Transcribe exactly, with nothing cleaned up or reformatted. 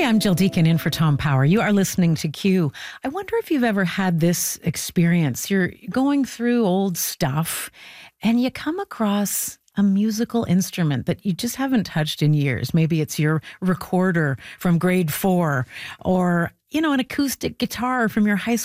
I'm Jill Deacon in for Tom Power. You are listening to Q. I wonder if you've ever had this experience. You're going through old stuff and you come across a musical instrument that you just haven't touched in years. Maybe it's your recorder from grade four or, you know, an acoustic guitar from your high school